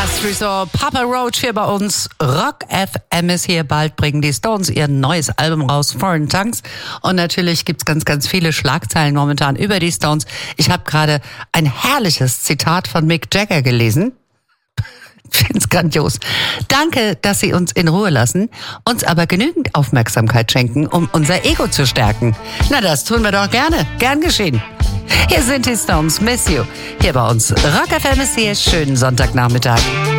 So, Papa Roach hier bei uns. Rock FM ist hier. Bald bringen die Stones ihr neues Album raus, Foreign Tongues. Und natürlich gibt's ganz, ganz viele Schlagzeilen momentan über die Stones. Ich habe gerade ein herrliches Zitat von Mick Jagger gelesen. Ich finde es grandios. Danke, dass Sie uns in Ruhe lassen, uns aber genügend Aufmerksamkeit schenken, um unser Ego zu stärken. Na, das tun wir doch gerne. Gern geschehen. Hier sind die Stones, Miss You. Hier bei uns. Rock FM ist hier. Schönen Sonntagnachmittag.